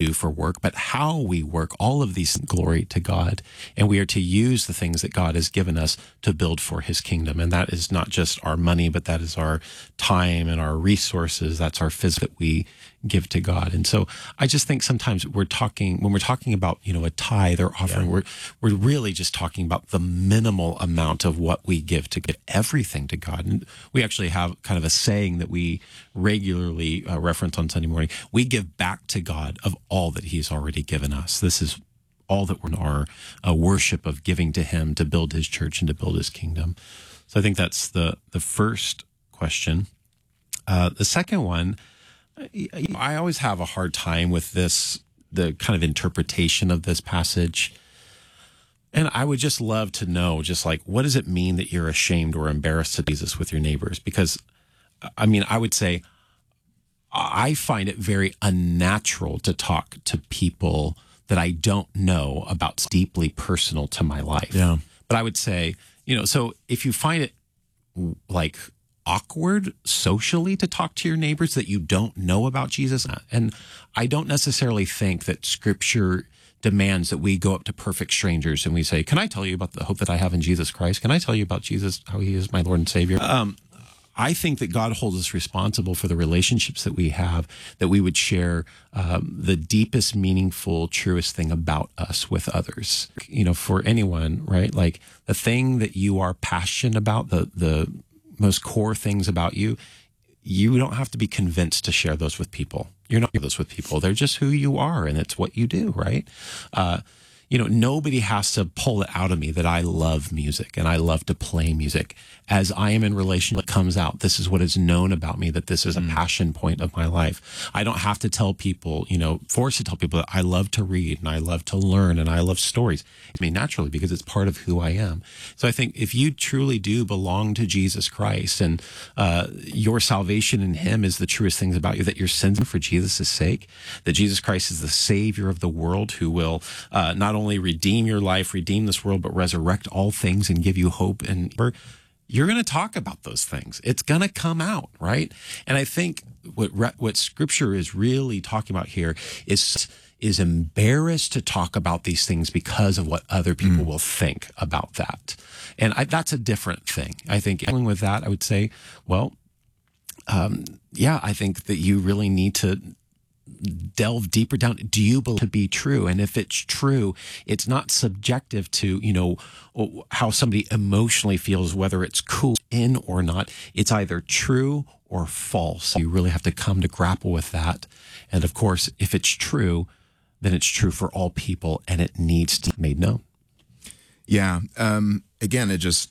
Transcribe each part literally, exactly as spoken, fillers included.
do for work, but how we work, all of these glory to God. And we are to use the things that God has given us to build for his kingdom. And that is not just our money, but that is our time and our resources. That's our phys that we give to God. And so I just think sometimes we're talking, when we're talking about, you know, a tithe or offering, yeah. we're, we're really just talking about the minimal amount of what we give to give everything to God. And we actually have kind of a saying that we regularly uh, reference on Sunday morning. We give back to God of all that he's already given us. This is all that we're in our uh, worship of giving to him to build his church and to build his kingdom. So I think that's the, the first question. Uh, the second one, I always have a hard time with this, the kind of interpretation of this passage. And I would just love to know, just like, what does it mean that you're ashamed or embarrassed to Jesus with your neighbors? Because, I mean, I would say I find it very unnatural to talk to people that I don't know about deeply personal to my life. Yeah. But I would say, you know, so if you find it like awkward socially to talk to your neighbors that you don't know about Jesus. And I don't necessarily think that Scripture demands that we go up to perfect strangers and we say, can I tell you about the hope that I have in Jesus Christ? Can I tell you about Jesus, how he is my Lord and Savior? Um, I think that God holds us responsible for the relationships that we have, that we would share um, the deepest, meaningful, truest thing about us with others. You know, for anyone, right? Like the thing that you are passionate about, the the most core things about you, you don't have to be convinced to share those with people. You're not those with people. They're just who you are, and it's what you do, right? Uh, you know, nobody has to pull it out of me that I love music and I love to play music. As I am in relationship, it comes out. This is what is known about me, that this is a mm. passion point of my life. I don't have to tell people, you know, force to tell people that I love to read and I love to learn and I love stories. I mean, naturally, because it's part of who I am. So I think if you truly do belong to Jesus Christ and uh, your salvation in him is the truest things about you, that you're sins for Jesus' sake, that Jesus Christ is the Savior of the world who will uh, not only redeem your life, redeem this world, but resurrect all things and give you hope. And you're going to talk about those things. It's going to come out, right? And I think what what Scripture is really talking about here is is embarrassed to talk about these things because of what other people mm. will think about that. And I, that's a different thing. I think dealing with that, I would say, well, um, yeah, I think that you really need to delve deeper down. Do you believe it to be true? And if it's true, it's not subjective to, you know, how somebody emotionally feels, whether it's cool in or not. It's either true or false. You really have to come to grapple with that. And of course, if it's true, then it's true for all people and it needs to be made known. Yeah. Um, again, it just,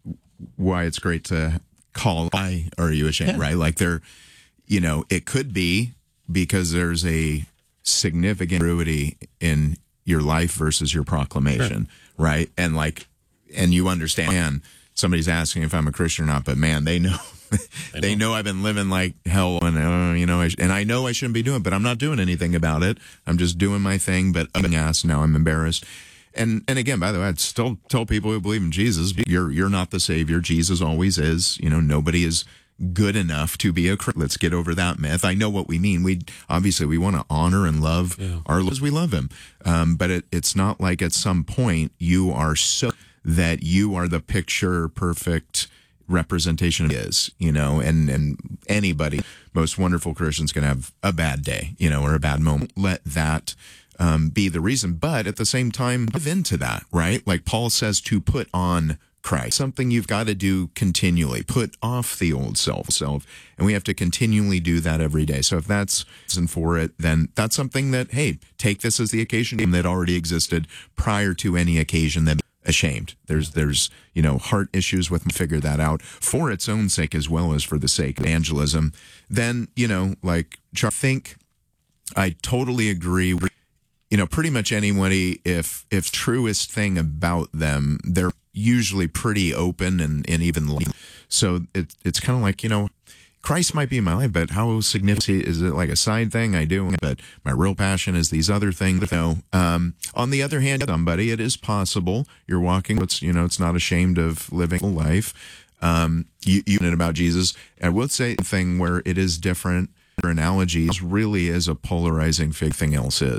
why it's great to call, why are you ashamed, yeah. right? Like there, you know, it could be because there's a significant ambiguity in your life versus your proclamation, sure. right? And like, and you understand, somebody's asking if I'm a Christian or not, but man, they know, they know I've been living like hell, and uh, you know, I, and I know I shouldn't be doing it, but I'm not doing anything about it. I'm just doing my thing. But I'm being asked now, I'm embarrassed. And and again, by the way, I'd still tell people who believe in Jesus, you're you're not the Savior. Jesus always is. You know, nobody is good enough to be a Christian. Let's get over that myth. I know what we mean. We obviously we want to honor and love yeah. our Lord as we love him. Um, but it, it's not like at some point you are so that you are the picture perfect representation of his, you know, and, and anybody, most wonderful Christians can have a bad day, you know, or a bad moment. Let that um, be the reason. But at the same time, live into that, right? Like Paul says to put on Christ, something you've got to do continually, put off the old self, self, and we have to continually do that every day. So if that's reason for it, then that's something that, hey, take this as the occasion that already existed prior to any occasion that ashamed. There's, there's, you know, heart issues with figure that out for its own sake as well as for the sake of evangelism. Then, you know, like, I think I totally agree with, you know, pretty much anybody, if, if truest thing about them, they're usually pretty open and, and even, so it, it's kind of like, you know, Christ might be in my life, but how significant is it? Like a side thing I do, but my real passion is these other things. You know, um, on the other hand, somebody, it is possible you're walking. It's, you know, it's not ashamed of living a life. Um, you, you know about Jesus. I would say a thing where it is different. Analogies really is a polarizing thing. Else is.